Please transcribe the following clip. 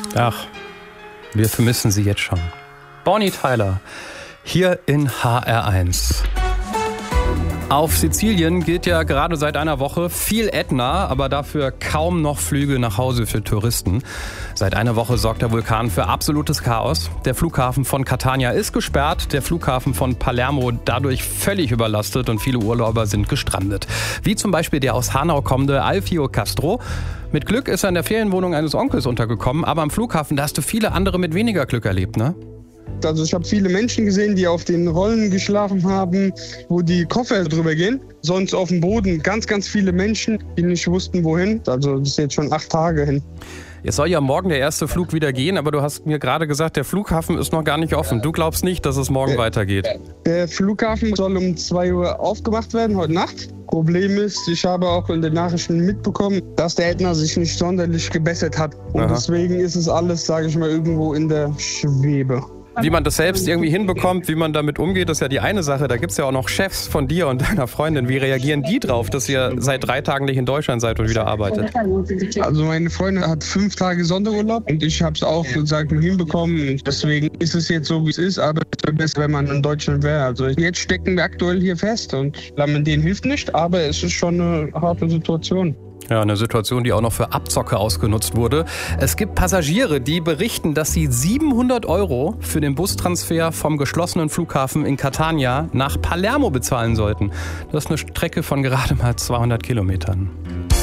Ach, wir vermissen sie jetzt schon. Bonnie Tyler, hier in HR1. Auf Sizilien gilt ja gerade seit einer Woche viel Ätna, aber dafür kaum noch Flüge nach Hause für Touristen. Seit einer Woche sorgt der Vulkan für absolutes Chaos. Der Flughafen von Catania ist gesperrt, der Flughafen von Palermo dadurch völlig überlastet und viele Urlauber sind gestrandet. Wie zum Beispiel der aus Hanau kommende Alfio Castro. Mit Glück ist er in der Ferienwohnung eines Onkels untergekommen, aber am Flughafen, da hast du viele andere mit weniger Glück erlebt, ne? Also ich habe viele Menschen gesehen, die auf den Rollen geschlafen haben, wo die Koffer drüber gehen. Sonst auf dem Boden ganz, ganz viele Menschen, die nicht wussten, wohin. Also das ist jetzt schon 8 Tage hin. Es soll ja morgen der erste Flug wieder gehen, aber du hast mir gerade gesagt, der Flughafen ist noch gar nicht offen. Du glaubst nicht, dass es morgen weitergeht? Der Flughafen soll um 2 Uhr aufgemacht werden, heute Nacht. Problem ist, ich habe auch in den Nachrichten mitbekommen, dass der Ätna sich nicht sonderlich gebessert hat. Und deswegen ist es alles, sage ich mal, irgendwo in der Schwebe. Wie man das selbst irgendwie hinbekommt, wie man damit umgeht, ist ja die eine Sache. Da gibt es ja auch noch Chefs von dir und deiner Freundin. Wie reagieren die drauf, dass ihr seit 3 Tagen nicht in Deutschland seid und wieder arbeitet? Also meine Freundin hat 5 Tage Sonderurlaub und ich habe es auch, sag mal, hinbekommen. Deswegen ist es jetzt so, wie es ist, aber es wäre besser, wenn man in Deutschland wäre. Also jetzt stecken wir aktuell hier fest und denen hilft nicht, aber es ist schon eine harte Situation. Ja, eine Situation, die auch noch für Abzocke ausgenutzt wurde. Es gibt Passagiere, die berichten, dass sie 700 € für den Bustransfer vom geschlossenen Flughafen in Catania nach Palermo bezahlen sollten. Das ist eine Strecke von gerade mal 200 Kilometern.